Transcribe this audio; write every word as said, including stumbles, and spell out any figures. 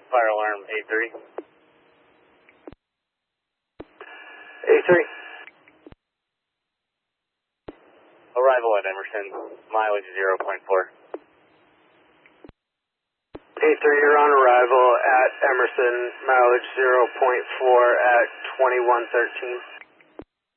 Fire alarm A three. A three. Arrival at Emerson, mileage zero point four. A three, you're on arrival at Emerson, mileage zero point four at twenty-one thirteen.